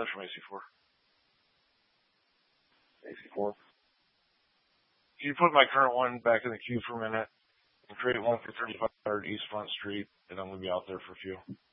aside from AC4. AC4. Can you put my current one back in the queue for a minute and create one for 3500 East Front Street, and I'm going to be out there for a few.